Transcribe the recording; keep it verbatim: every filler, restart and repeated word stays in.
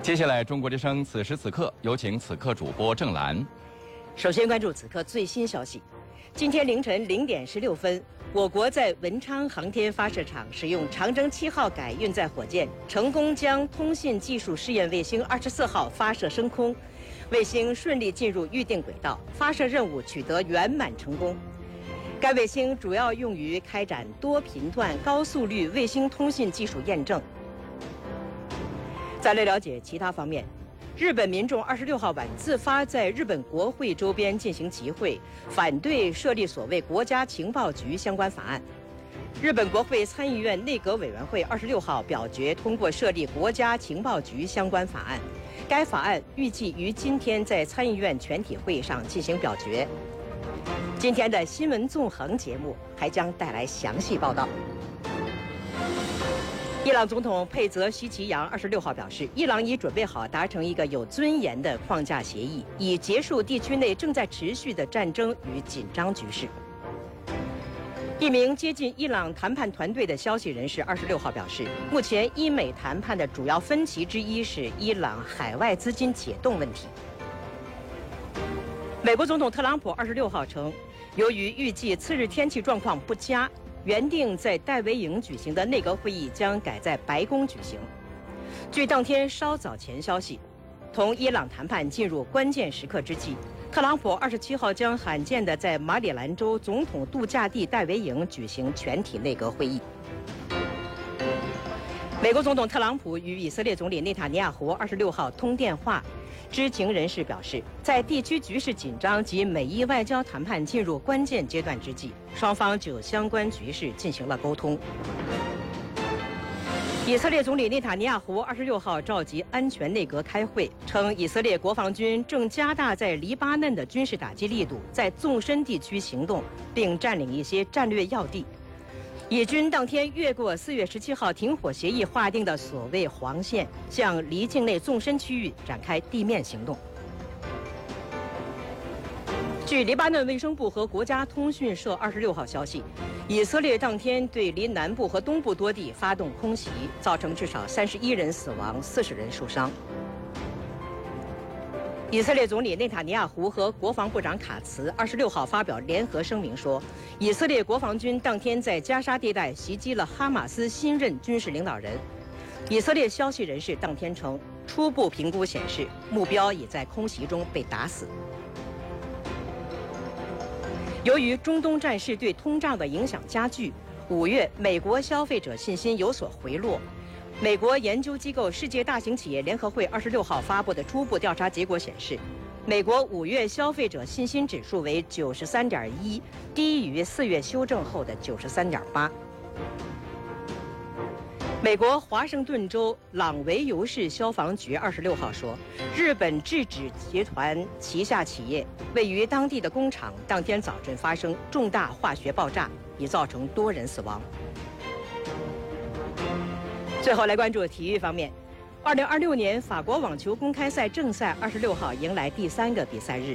接下来，中国之声此时此刻有请此刻主播郑兰。 首先关注此刻最新消息。今天凌晨零点十六分，我国在文昌航天发射场使用长征七号改运载火箭，成功将通信技术试验卫星二十四号发射升空，卫星顺利进入预定轨道，发射任务取得圆满成功。该卫星主要用于开展多频段高速率卫星通信技术验证。再来了解其他方面。日本民众二十六号晚自发在日本国会周边进行集会，反对设立所谓国家情报局相关法案。日本国会参议院内阁委员会二十六号表决通过设立国家情报局相关法案，该法案预计于今天在参议院全体会议上进行表决。今天的新闻纵横节目还将带来详细报道。伊朗总统佩泽希奇扬二十六号表示，伊朗已准备好达成一个有尊严的框架协议，以结束地区内正在持续的战争与紧张局势。一名接近伊朗谈判团队的消息人士二十六号表示，目前伊美谈判的主要分歧之一是伊朗海外资金解冻问题。美国总统特朗普二十六号称，由于预计次日天气状况不佳，原定在戴维营举行的内阁会议将改在白宫举行。据当天稍早前消息，同伊朗谈判进入关键时刻之际，特朗普二十七号将罕见地在马里兰州总统度假地戴维营举行全体内阁会议。美国总统特朗普与以色列总理内塔尼亚胡二十六号通电话。知情人士表示，在地区局势紧张及美伊外交谈判进入关键阶段之际，双方就相关局势进行了沟通。以色列总理内塔尼亚胡二十六号召集安全内阁开会，称以色列国防军正加大在黎巴嫩的军事打击力度，在纵深地区行动，并占领一些战略要地。以军当天越过四月十七号停火协议划定的所谓黄线，向离境内纵深区域展开地面行动。据黎巴嫩卫生部和国家通讯社二十六号消息，以色列当天对离南部和东部多地发动空袭，造成至少三十一人死亡，四十人受伤。以色列总理内塔尼亚胡和国防部长卡茨二十六号发表联合声明说，以色列国防军当天在加沙地带袭击了哈马斯新任军事领导人。以色列消息人士当天称，初步评估显示，目标已在空袭中被打死。由于中东战事对通胀的影响加剧，五月美国消费者信心有所回落。美国研究机构世界大型企业联合会二十六号发布的初步调查结果显示，美国五月消费者信心指数为九十三点一，低于四月修正后的九十三点八。美国华盛顿州朗维尤市消防局二十六号说，日本制纸集团旗下企业位于当地的工厂当天早晨发生重大化学爆炸，已造成多人死亡。最后来关注体育方面，二零二六年法国网球公开赛正赛二十六号迎来第三个比赛日，